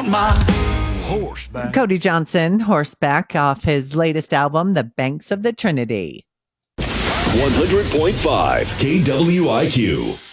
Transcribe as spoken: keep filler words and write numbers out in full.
on my horseback. Cody Johnson, Horseback, off his latest album, The Banks of the Trinity. one hundred point five K W I Q.